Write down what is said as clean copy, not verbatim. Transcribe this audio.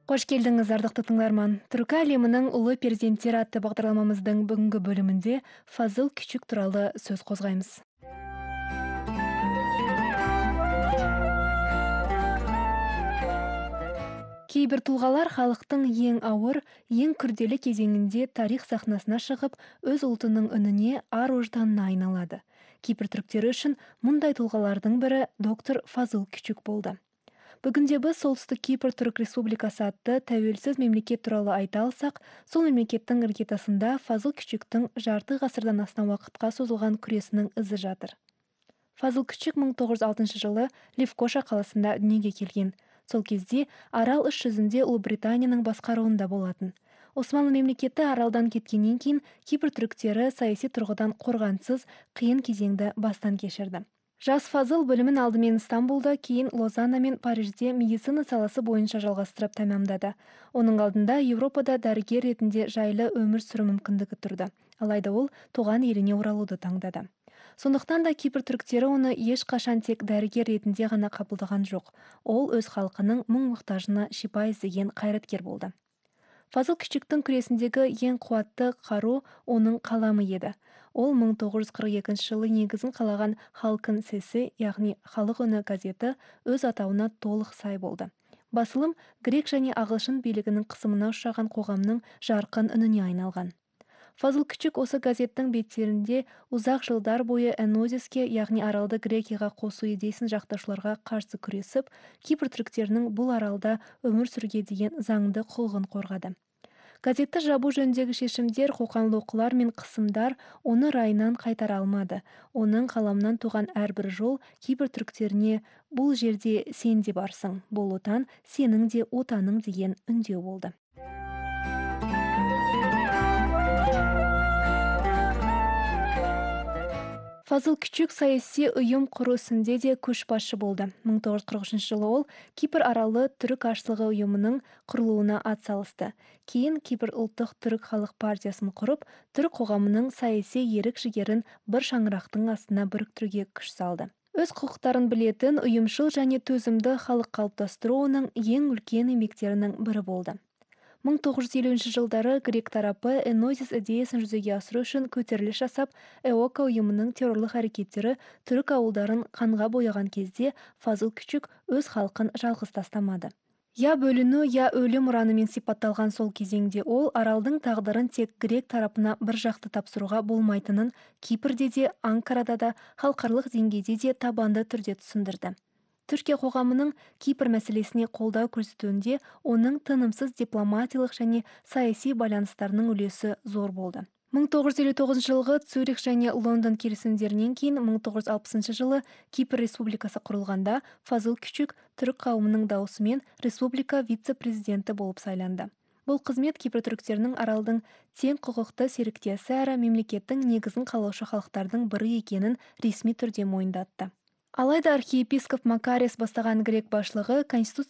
Қош келдіңіз, ардақты тыңдарман. Түркі әлемінің ұлы перзенттері атты бағдарламамыздың бүгінгі бөлімінде Фазыл Küçük туралы сөз қозғаймыз. Кейбір тұлғалар халықтың ең ауыр, ең күрделі кезеңінде тарих сахнасына шығып, өз ұлтының үніне, ар-ожданына айналады. Кипр түріктері үшін мұндай тұлғалардың бірі доктор Фазыл Küçük болды. Бүгінде біз Солтүстік Кипр Түрік Республикасы атты тәуелсіз мемлекет туралы айта алсақ, сол мемлекеттің іргетасында Фазыл Küçüктің жарты ғасырдан астам уақытқа созылған күресінің ізі жатыр. Фазыл Küçük 1906 жылы Левкоша қаласында дүниеге келген. Сол кезде арал іс жүзінде Ұлыбританияның басқаруында болатын. Османлы мемлекеті аралдан кеткеннен кейін Кипр түріктері саяси тұрғыдан қорғансыз қиын кезеңді бастан кешірді. Жас Фазыл білімін алдымен Стамбулда, кейін Лозанна мен Парижде медицина саласы бойынша жалғастырып тәмамдады. Оның алдында Еуропада дәрігер ретінде жайлы өмір сүру мүмкіндігі тұрды. Алайда ол туған еліне оралуды таңдады. Сондықтан да Кипр түріктері оны ешқашан тек дәрігер ретінде ғана қабылдаған жоқ. Ол өз халқының мұң-мұқтажына шипа іздеген қайраткер болды. Фазыл Küçüктің күресіндегі ең қуатты қару оның қаламы еді. Ол 1942 жылы негізін қалаған Халкın Sesi, яғни халық үні газеті өз атауына толық сай болды. Басылым грек және ағылшын билігінің қысымына ұшыраған қоғамның жарқын үніне айналған. Фазыл Küçük осы газеттің беттерінде ұзақ жылдар бойы Энозиске, яғни аралды Грекияға қосу идеясын жақтаушыларға қарсы күресіп, Кипр түріктерінің бұл аралда өмір сүруге деген заңды құқығын қорғады. Газетті жабу жөніндегі шешімдер, қоқан-лоққылар мен қысымдар оны райынан қайтара алмады. Оның қаламынан туған әрбір жол Кипр түріктеріне бұл жерде сен де барсың, бұл отан сенің де отаның деген үндеу болды. Фазыл Küçük саяси ұйым құру ісінде де көшбасшы болды. 1943 жылы ол Кипр аралы түрік ашылығы ұйымының құрылуына атсалысты. Кейін Кипр ұлттық түрік халық партиясын құрып, түрік қоғамының саяси ерік-жігерін бір шаңырақтың астына біріктіруге күш салды. Өз құқықтарын білетін, ұйымшыл және төзімді халық қалыптастыру оның ең үлкен еңбектерінің бірі болды. 1950 жылдары грек тарапы Энозис идеясын жүзеге асыру үшін көтеріліс жасап, ЭОКА ұйымының террорлық әрекеттері түрік ауылдарын қанға бояған кезде Фазыл Küçük өз халқын жалғыз тастамады. Я бөліну, я өлім ұранымен сипатталған сол кезеңде ол аралдың тағдырын тек грек тарапына бір жақты тапсыруға болмайтынын Кипрде де, Анкарада да, халықаралық деңгейде де табанды түрде түсіндірді. Түркия қоғамының Кипр мәселесіне қолдау көрсетуінде оның тынымсыз дипломатиялық және саяси байланыстарының үлесі зор болды. 1959 жылғы Цюрих және Лондон келісімдерінен кейін 1960 жылы Кипр республикасы құрылғанда Фазыл Küçük түрік қауымының даусымен республика вице-президенті болып сайланды. Бұл қызмет Кипр түріктерінің аралдың тең құқықты серіктесі әрі мемлекеттің негізін қалаушы халықтардың бірі екенін ресми түрде мойындатты. Алайда архиепископ Макарес бастаған грек басшылығы